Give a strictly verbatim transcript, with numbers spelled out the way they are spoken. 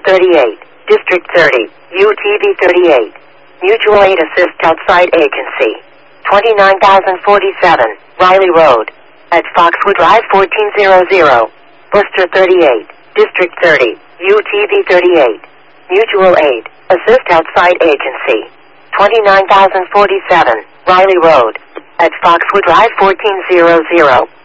thirty-eight, District thirty, U T V thirty-eight. Mutual Aid Assist Outside Agency. twenty-nine thousand forty-seven, Riley Road. At Foxwood Drive fourteen hundred. Worcester thirty-eight, District thirty, U T V thirty-eight. Mutual Aid Assist Outside Agency. twenty-nine thousand forty-seven, Riley Road. At Foxwood Drive fourteen hundred.